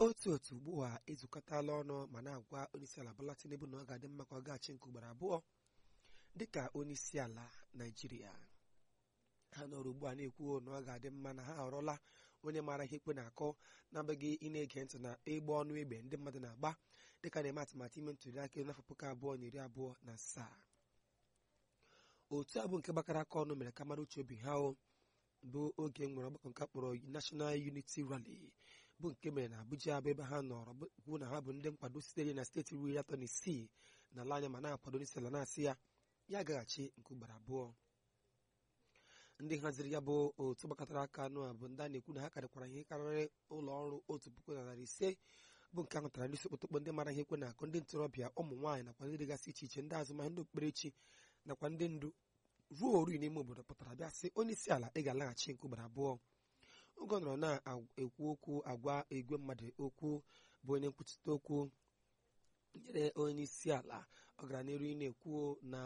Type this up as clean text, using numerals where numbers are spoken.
otu ugbu a ezukọtala ọnụ ma na-agwa onyeisiala Bola Tinubu na ọ ga-adị mma ka ọ gaghachi nke ugboro abụọ dịka onyeisiala Naịjirịa. Ha nọrọ ugbu a na-ekwu na ọ ga-adị mma na ha ahọrọla onye maara ihe ikpe na-akọ na-abịaghị ị na-ege ntị na ịgba ọnụ egbe ndị mmadụ na-agba dịka na-eme atụmatụ ime ntuli aka n'afọ 2027. Otu a bụ nke gbakọrọ aka ọnụ mere ka mara uche obi ha bụ oge nwere ọgbakọ nke akpọrọ National Unity Rally bụ nke mere na Abuja bụ ebe ha nọrọ kwuo na ha bụ ndị nkwado sitere na steeti iri atọ na isii n'ala anya ma na-akwado onyeisiala na-asị ya agaghachi nke ugboro abụọ. Ndị haziri ya bụ otu gbakọtara aka anụ a bụ ndị a na-ekwu na ha karịkwara ihe karịrị ụlọ ọrụ 1,500 bụ nke ahụtara ndị sekpotokpo ndị mara ihe ekwe na-akụ, ndị ntorobịa, ụmụ nwaanyị nakwa ndị dịgasị iche iche, ndị azụmahịa, ndị okpukperechi nakwa ndị ndu ruo ori n'ime obodo pụtara bịa sị onyeisiala ị ga-alaghachi nke ugboro abụọ. Oge ọ nọrọ na-ekwu okwu agwa igwe mmadụ okwu bụ onye nkwuchite okwu nyere onyeisiala, ọ gara n'ihu na-ekwu na